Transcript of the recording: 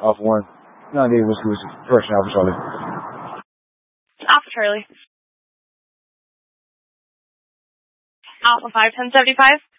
Alpha 1. 98 Whiskey Whiskey. Correction, Alpha Charlie. Alpha Charlie. Alpha 5, 1075.